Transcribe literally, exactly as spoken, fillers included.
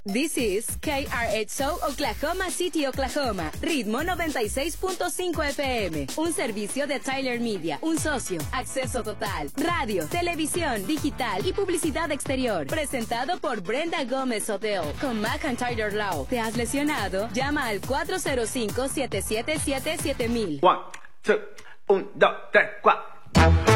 This is K R H O Oklahoma City, Oklahoma. Ritmo noventa y seis punto cinco F M. Un servicio de Tyler Media. Un socio. Acceso total. Radio, televisión, digital y publicidad exterior. Presentado por Brenda Gómez Hotel. Con McIntyre Law. ¿Te has lesionado? Llama al cuatro cero cinco, siete siete siete, siete mil. One, two, un, dos, tres, cuatro.